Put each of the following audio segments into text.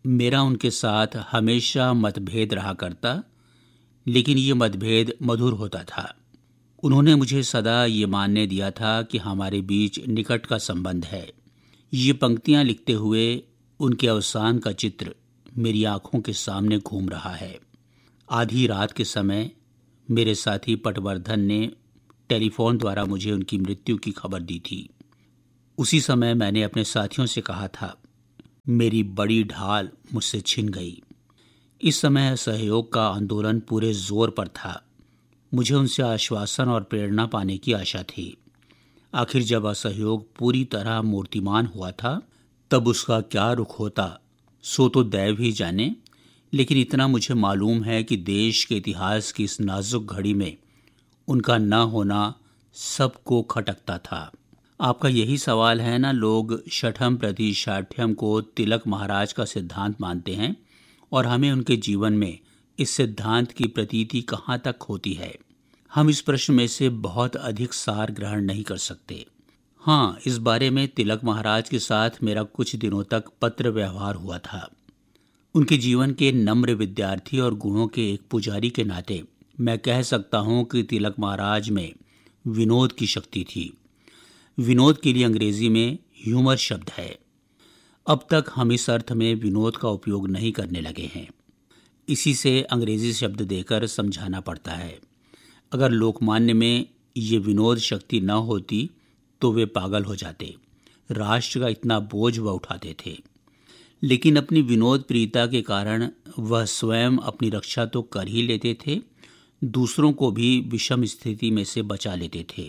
मेरा उनके साथ हमेशा मतभेद रहा करता, लेकिन ये मतभेद मधुर होता था। उन्होंने मुझे सदा ये मानने दिया था कि हमारे बीच निकट का संबंध है। ये पंक्तियां लिखते हुए उनके अवसान का चित्र मेरी आंखों के सामने घूम रहा है। आधी रात के समय मेरे साथी पटवर्धन ने टेलीफोन द्वारा मुझे उनकी मृत्यु की खबर दी थी। उसी समय मैंने अपने साथियों से कहा था, मेरी बड़ी ढाल मुझसे छिन गई। इस समय सहयोग का आंदोलन पूरे जोर पर था। मुझे उनसे आश्वासन और प्रेरणा पाने की आशा थी। आखिर जब असहयोग पूरी तरह मूर्तिमान हुआ था, तब उसका क्या रुख होता सो तो दैव ही जाने। लेकिन इतना मुझे मालूम है कि देश के इतिहास की इस नाजुक घड़ी में उनका न होना सबको खटकता था। आपका यही सवाल है ना, लोग शठम प्रति शाठ्यम को तिलक महाराज का सिद्धांत मानते हैं और हमें उनके जीवन में इस सिद्धांत की प्रतीति कहाँ तक होती है। हम इस प्रश्न में से बहुत अधिक सार ग्रहण नहीं कर सकते। हाँ, इस बारे में तिलक महाराज के साथ मेरा कुछ दिनों तक पत्र व्यवहार हुआ था। उनके जीवन के नम्र विद्यार्थी और गुणों के एक पुजारी के नाते मैं कह सकता हूँ कि तिलक महाराज में विनोद की शक्ति थी। विनोद के लिए अंग्रेजी में ह्यूमर शब्द है। अब तक हम इस अर्थ में विनोद का उपयोग नहीं करने लगे हैं। इसी से अंग्रेजी शब्द देकर समझाना पड़ता है। अगर लोकमान्य में ये विनोद शक्ति न होती तो वे पागल हो जाते। राष्ट्र का इतना बोझ वह उठाते थे, लेकिन अपनी विनोद प्रियता के कारण वह स्वयं अपनी रक्षा तो कर ही लेते थे, दूसरों को भी विषम स्थिति में से बचा लेते थे।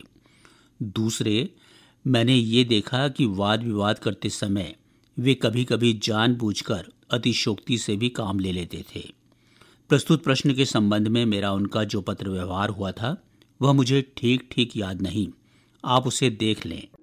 दूसरे, मैंने ये देखा कि वाद विवाद करते समय वे कभी कभी जानबूझकर अतिशोक्ति से भी काम ले लेते थे। प्रस्तुत प्रश्न के संबंध में मेरा उनका जो पत्र व्यवहार हुआ था वह मुझे ठीक ठीक याद नहीं। आप उसे देख लें।